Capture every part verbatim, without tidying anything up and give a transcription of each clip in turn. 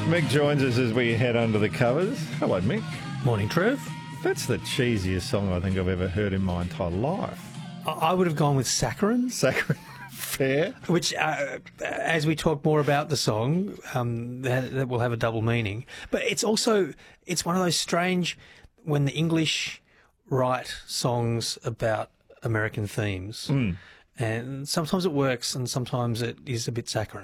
Mick joins us as we head under the covers. Hello, Mick. Morning, Trev. That's the cheesiest song I think I've ever heard in my entire life. I I would have gone with Saccharine, Saccharine. Fair. which, uh, as we talk more about the song, um, that, that will have a double meaning. But it's also, it's one of those strange, when the English write songs about American themes, Mm. and sometimes it works and sometimes it is a bit saccharine.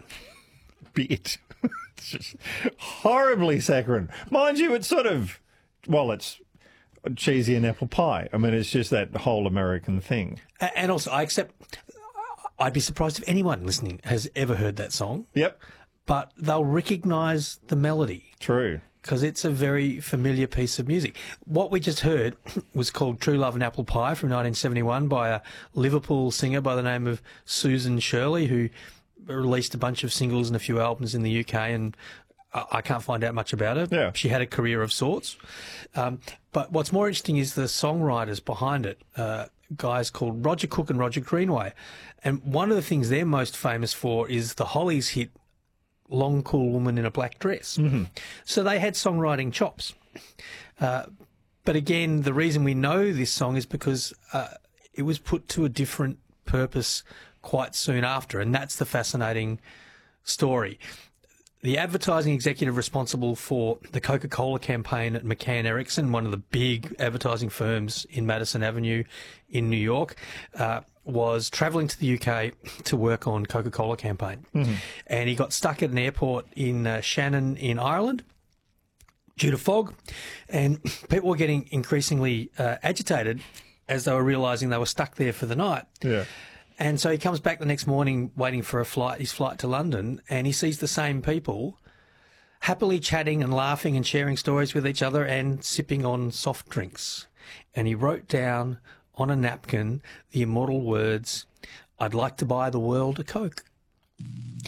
Bit. It's just horribly saccharine. Mind you, it's sort of, well, it's cheesy and apple pie. I mean, it's just that whole American thing. A- And also, I accept, I'd be surprised if anyone listening has ever heard that song, Yep. but they'll recognise the melody, True. because it's a very familiar piece of music. What we just heard was called True Love and Apple Pie from nineteen seventy-one by a Liverpool singer by the name of Susan Shirley, who released a bunch of singles and a few albums in the U K, and I I can't find out much about her. Yeah. She had a career of sorts. Um, but what's more interesting is the songwriters behind it, uh, guys called Roger Cook and Roger Greenway. And one of the things they're most famous for is the Hollies hit Long Cool Woman in a Black Dress. Mm-hmm. So they had songwriting chops. Uh, but again, the reason we know this song is because uh, it was put to a different purpose quite soon after, and that's the fascinating story. The advertising executive responsible for the Coca-Cola campaign at McCann Erickson, one of the big advertising firms in Madison Avenue in New York, uh, was travelling to the U K to work on Coca-Cola campaign. Mm-hmm. And he got stuck at an airport in uh, Shannon in Ireland due to fog, and people were getting increasingly uh, agitated as they were realising they were stuck there for the night. Yeah. And so he comes back the next morning waiting for a flight, his flight to London, and he sees the same people happily chatting and laughing and sharing stories with each other and sipping on soft drinks. And he wrote down on a napkin the immortal words, "I'd like to buy the world a Coke."